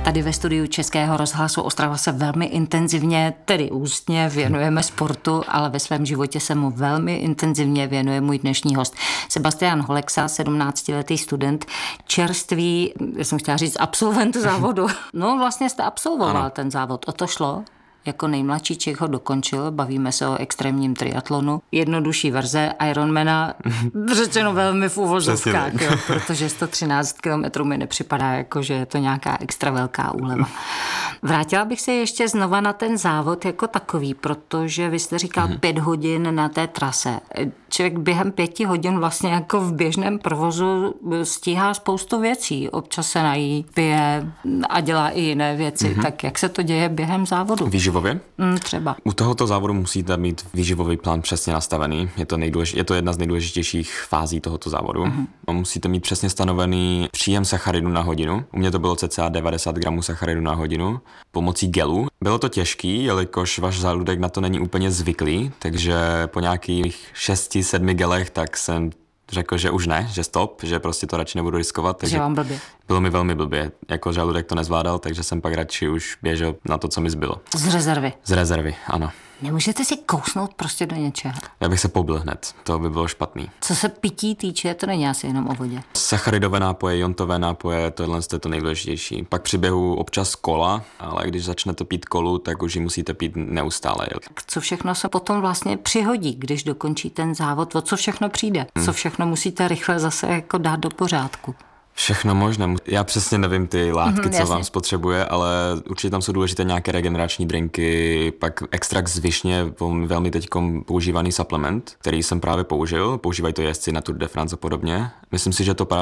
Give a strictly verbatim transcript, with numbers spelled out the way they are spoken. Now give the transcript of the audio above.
Tady ve studiu Českého rozhlasu Ostrava se velmi intenzivně, tedy ústně, věnujeme sportu, ale ve svém životě se mu velmi intenzivně věnuje můj dnešní host. Sebastian Holeksa, sedmnáctiletý student, čerstvý, já jsem chtěla říct, absolvent závodu. No vlastně jste absolvoval ano. ten závod, o to šlo. Jako nejmladší Čech ho dokončil, bavíme se o extrémním triatlonu. Jednodušší verze Ironmana, řečeno velmi v uvozovkách, jo, protože sto třináct kilometrů mi nepřipadá, jako že je to nějaká extra velká úleva. Vrátila bych se ještě znova na ten závod jako takový, protože vy jste říkal mm-hmm. pět hodin na té trase. Člověk během pěti hodin vlastně jako v běžném provozu stíhá spoustu věcí. Občas se nají, pije a dělá i jiné věci. Mm-hmm. Tak jak se to děje během závodu? Výživově? Mm, třeba. U tohoto závodu musíte mít výživový plán přesně nastavený. Je to, nejdůlež, je to jedna z nejdůležitějších fází tohoto závodu. Mm-hmm. Musíte mít přesně stanovený příjem sacharidu na hodinu. U mě to bylo cca devadesát gramů sacharidu na hodinu pomocí gelu. Bylo to těžký, jelikož váš žaludek na to není úplně zvyklý, takže po nějakých šesti, sedmi gelech tak jsem řekl, že už ne, že stop, že prostě to radši nebudu riskovat. Takže že vám blbě. Bylo mi velmi blbě, jako žaludek to nezvládal, takže jsem pak radši už běžel na to, co mi zbylo. Z rezervy? Z rezervy, ano. Nemůžete si kousnout prostě do něčeho? Já bych se pobil hned, to by bylo špatný. Co se pití týče, to není asi jenom o vodě. Sacharidové nápoje, jontové nápoje, tohle je to nejdůležitější. Pak při běhu občas kola, ale když začnete pít kolu, tak už ji musíte pít neustále. Co všechno se potom vlastně přihodí, když dokončí ten závod? O co všechno přijde? Hmm. Co všechno musíte rychle zase jako dát do pořádku? Všechno možné. Já přesně nevím ty látky, mm, co vám spotřebuje, ale určitě tam jsou důležité nějaké regenerační drinky, pak extrakt z višně, velmi teď používaný supplement, který jsem právě použil. Používají to jezdci na Tour de France a podobně. Myslím si, že to